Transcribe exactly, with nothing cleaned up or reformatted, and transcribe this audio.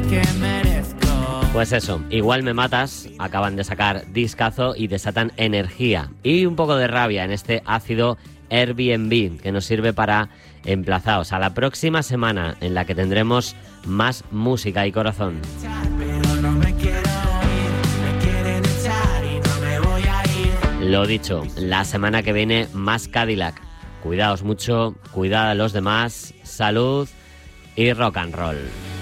que merezco. Pues eso, Igual me matas, acaban de sacar discazo y desatan energía y un poco de rabia en este ácido Airbnb que nos sirve para emplazaos a la próxima semana en la que tendremos más música y corazón. Pero no me quiero ir, me quieren echar y no me voy a ir. Lo dicho, la semana que viene más Cadillac. Cuidaos mucho, cuidad a los demás, salud y rock and roll.